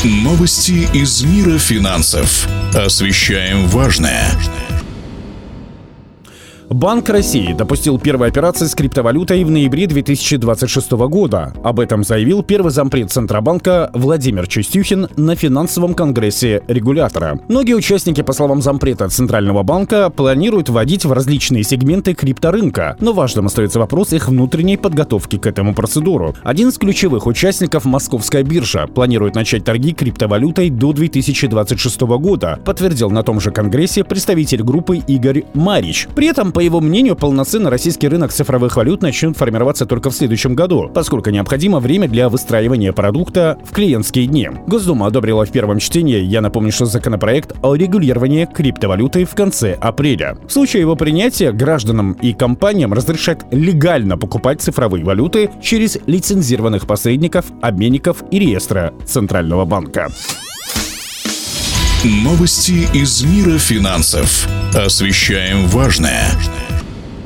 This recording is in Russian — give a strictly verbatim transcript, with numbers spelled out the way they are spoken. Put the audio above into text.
Новости из мира финансов. Освещаем важное. Банк России допустил первые операции с криптовалютой в ноябре две тысячи двадцать шестого года. Об этом заявил первый зампред Центробанка Владимир Чистюхин на финансовом конгрессе регулятора. Многие участники, по словам зампреда Центрального банка, планируют вводить в различные сегменты крипторынка, но важным остается вопрос их внутренней подготовки к этому процедуру. Один из ключевых участников, Московская биржа, планирует начать торги криптовалютой до две тысячи двадцать шестого года, подтвердил на том же конгрессе представитель группы Игорь Марич. При этом, по его мнению, полноценный российский рынок цифровых валют начнет формироваться только в следующем году, поскольку необходимо время для выстраивания продукта в клиентские дни. Госдума одобрила в первом чтении, я напомню, что законопроект о регулировании криптовалюты в конце апреля. В случае его принятия гражданам и компаниям разрешат легально покупать цифровые валюты через лицензированных посредников, обменников и реестра Центрального банка. Новости из мира финансов. Освещаем важное.